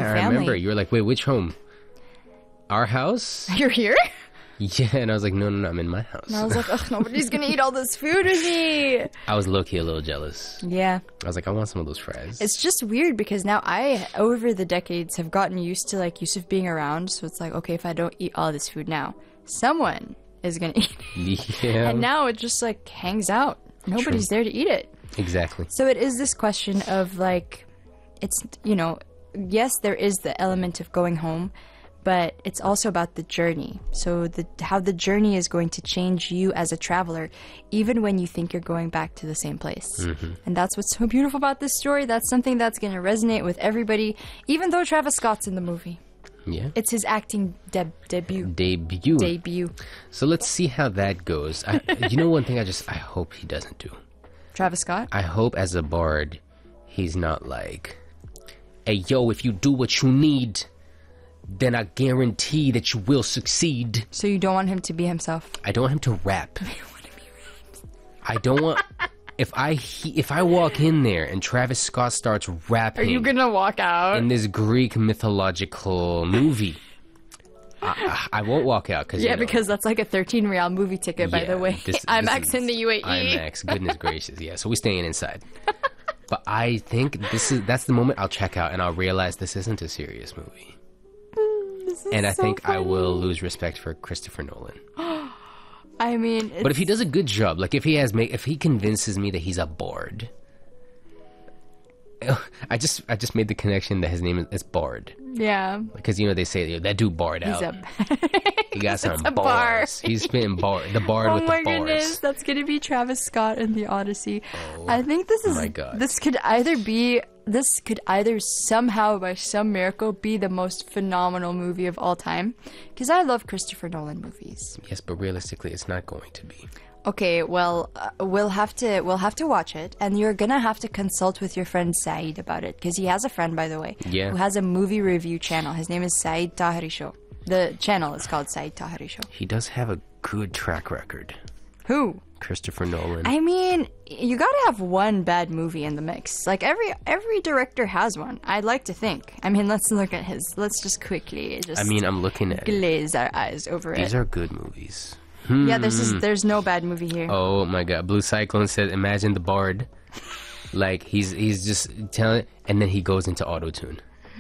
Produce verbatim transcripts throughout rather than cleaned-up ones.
I family. remember. You were like, wait, which home? Our house? You're here? Yeah, and I was like, no, no, no, I'm in my house. And I was like, ugh, nobody's gonna eat all this food with me. I was low-key a little jealous. Yeah. I was like, I want some of those fries. It's just weird because now I, over the decades, have gotten used to like Yusuf being around. So it's like, okay, if I don't eat all this food now, someone is gonna eat it. Yeah. And now it just like hangs out. Nobody's True. there to eat it. Exactly. So it is this question of like, it's, you know, yes, there is the element of going home, but it's also about the journey. So the how the journey is going to change you as a traveler, even when you think you're going back to the same place. Mm-hmm. And that's what's so beautiful about this story. That's something that's going to resonate with everybody, even though Travis Scott's in the movie. Yeah. It's his acting deb- debut. Debut. Debut. So let's see how that goes. I, you know, one thing I just, I hope he doesn't do. Travis Scott? I hope as a bard, he's not like, hey, yo, if you do what you need, then I guarantee that you will succeed. So you don't want him to be himself? I don't want him to rap. I don't want... If I he, if I walk in there and Travis Scott starts rapping... Are you gonna walk out? In this Greek mythological movie, I, I won't walk out. Cause, Yeah, you know, because that's like a thirteen real movie ticket, by yeah, the way. this- this IMAX is in the U A E. IMAX, goodness gracious. Yeah, so we're staying inside. But I think this is that's the moment I'll check out and I'll realize this isn't a serious movie. This is And I so think I funny. will lose respect for Christopher Nolan. I mean, it's, But if he does a good job, like if he has, ma- if he convinces me that he's a bard, I just, I just made the connection that his name is, is Bard, yeah, because you know they say yo, that dude barred he's out. a. He got some a bars. bar. He's spitting bar, the bard Oh with my the bars. goodness, that's gonna be Travis Scott in the Odyssey. I think this is my God. this could either be this could either somehow by some miracle be the most phenomenal movie of all time, because I love Christopher Nolan movies. Yes, but realistically, it's not going to be. Okay, well, uh, we'll have to we'll have to watch it, and you're gonna have to consult with your friend Saeed about it, because he has a friend, by the way, Yeah. who has a movie review channel. His name is Saeed Tahiri Show. The channel is called Saeed Tahiri Show. He does have a good track record, Who? Christopher Nolan. I mean, you gotta have one bad movie in the mix. Like every every director has one. I'd like to think. I mean, let's look at his. Let's just quickly just. I mean, I'm looking at it. glaze our eyes over These it. are good movies. Yeah, there's just, there's no bad movie here. Oh my God, Blue Cyclone says, imagine the bard, like he's he's just telling, and then he goes into auto tune.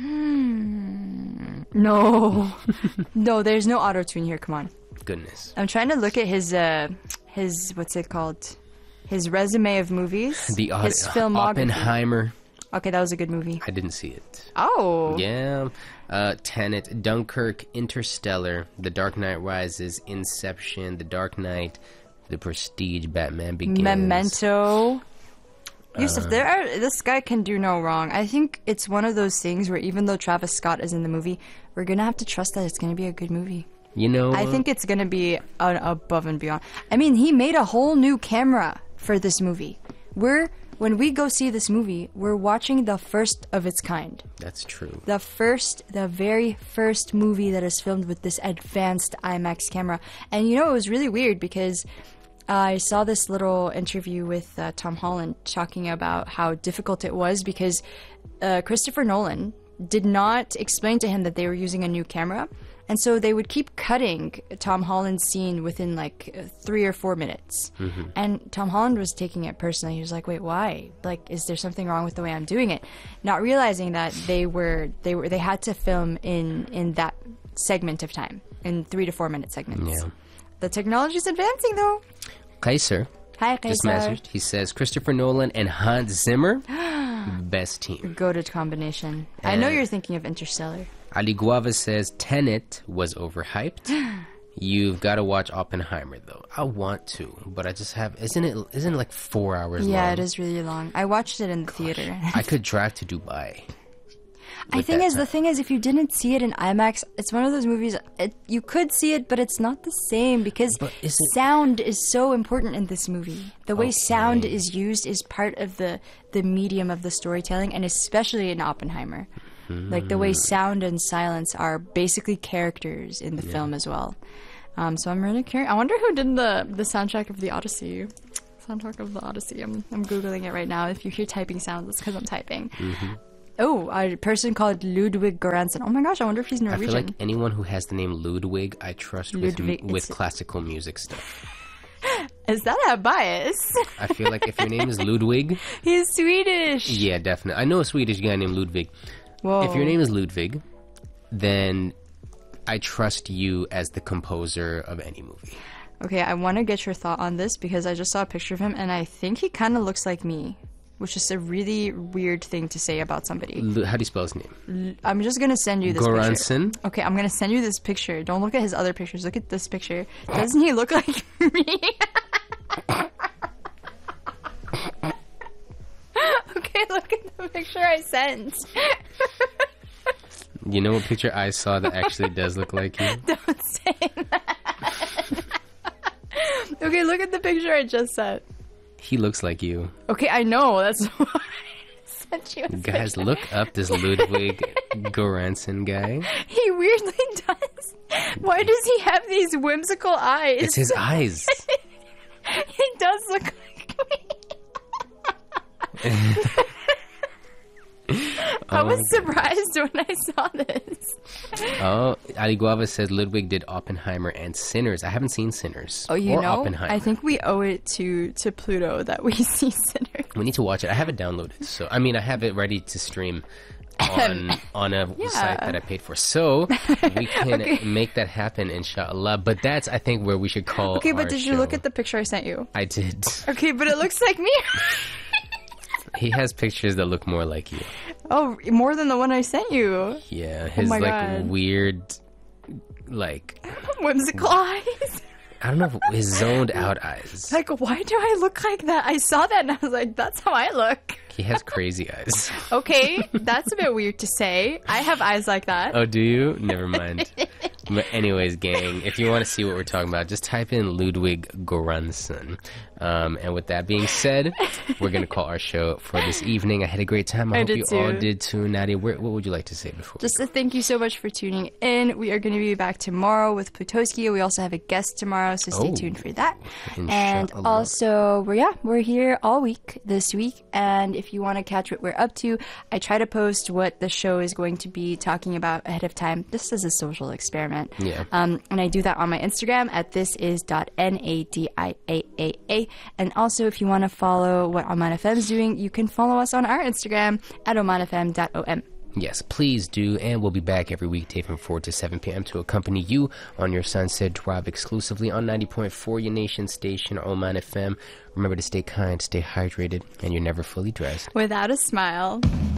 No, no, there's no auto tune here. Come on. Goodness. I'm trying to look at his uh his what's it called? His resume of movies. The Od- his filmography. Oppenheimer. Okay, that was a good movie. I didn't see it. Oh. Yeah. Uh, Tenet, Dunkirk, Interstellar, The Dark Knight Rises, Inception, The Dark Knight, The Prestige, Batman Begins. Memento. Yusuf, Uh, there are, this guy can do no wrong. I think it's one of those things where even though Travis Scott is in the movie, we're gonna have to trust that it's gonna be a good movie. You know, I think it's gonna be an above and beyond. I mean, he made a whole new camera for this movie. We're when we go see this movie, we're watching the first of its kind. that's true. The first, the very first movie that is filmed with this advanced IMAX camera. And you know, it was really weird because I saw this little interview with uh, Tom Holland talking about how difficult it was because uh, Christopher Nolan did not explain to him that they were using a new camera. And so they would keep cutting Tom Holland's scene within like uh, three or four minutes. Mm-hmm. And Tom Holland was taking it personally. He was like, wait, why? Like, is there something wrong with the way I'm doing it? Not realizing that they were, they were, they had to film in, in that segment of time, in three to four minute segments. Yeah. The technology is advancing though. Kaiser Hi, just Kaiser. messaged. He says Christopher Nolan and Hans Zimmer, best team. Goated combination. I know Uh, you're thinking of Interstellar. Ali Guava says Tenet was overhyped. You've got to watch Oppenheimer though. I want to, but I just have. Isn't it? Isn't it like four hours long? Yeah, it is really long. I watched it in the theater. I could drive to Dubai. I with think that is the time. thing is if you didn't see it in IMAX, it's one of those movies. It, you could see it, but it's not the same because But isn't- sound is so important in this movie. The way Okay. sound is used is part of the the medium of the storytelling, and especially in Oppenheimer, like the way Hmm. sound and silence are basically characters in the film as well. Um, so I'm really curious. I wonder who did the the soundtrack of the Odyssey. Soundtrack of the Odyssey. I'm I'm googling it right now. If you hear typing sounds, it's because I'm typing. Oh, a person called Ludwig Göransson. Oh my gosh, I wonder if he's I Norwegian. feel like anyone who has the name Ludwig, I trust with Ludwig, with it's- classical music stuff. Is that a bias? I feel like if your name is Ludwig, He's Swedish. yeah, definitely. I know a Swedish guy named Ludwig. Whoa. If your name is Ludwig, then I trust you as the composer of any movie. Okay, I want to get your thought on this because I just saw a picture of him and I think he kind of looks like me, which is a really weird thing to say about somebody. Lu- How do you spell his name? I'm just going to send you this Göransson? picture. Okay, I'm going to send you this picture. Don't look at his other pictures. Look at this picture. Doesn't he look like me? Okay, look at the picture I sent. You know what picture I saw that actually does look like you? Don't say that. Okay, look at the picture I just sent. He looks like you. Okay, I know. That's why I sent you a Guys, picture. look up this Ludwig Göransson guy. He weirdly does. Why does he have these whimsical eyes? It's his eyes. He does look like me. I Oh was my surprised when I saw this. Oh, Ali Guava says Ludwig did Oppenheimer and Sinners. I haven't seen Sinners. Oh, you or know, Oppenheimer. I think we owe it to to Pluto that we see Sinners. We need to watch it. I have it downloaded. So I mean, I have it ready to stream on on a site that I paid for. So we can Okay. make that happen, inshallah. But that's, I think, where we should call. Okay, but our did you show. look at the picture I sent you? I did. Okay, but it looks like me. He has pictures that look more like you. Oh, more than the one I sent you. Yeah, his my like God. weird, like Whimsical eyes. I don't know, if his zoned out eyes. Like, why do I look like that? I saw that and I was like, that's how I look. He has crazy eyes. Okay, that's a bit weird to say. I have eyes like that. Oh, do you? Never mind. But anyways, gang, if you want to see what we're talking about, just type in Ludwig Göransson. Um, and with that being said, we're going to call our show for this evening. I had a great time. I, I hope did you too. all did too. Nadia, where, what would you like to say before? Just to thank you so much for tuning in. We are going to be back tomorrow with Plutoski. We also have a guest tomorrow, so stay Oh. tuned for that. And Inshallah. also, we're yeah, we're here all week this week. And if you want to catch what we're up to, I try to post what the show is going to be talking about ahead of time, just as a social experiment. Yeah. Um, and I do that on my Instagram at thisis.nadiaa. And also, if you want to follow what Oman F M is doing, you can follow us on our Instagram at omanfm dot o m. Yes, please do, and we'll be back every weekday from four to seven p.m. to accompany you on your Sunset Drive exclusively on ninety point four, your nation station, Oman F M. Remember to stay kind, stay hydrated, and you're never fully dressed. Without a smile.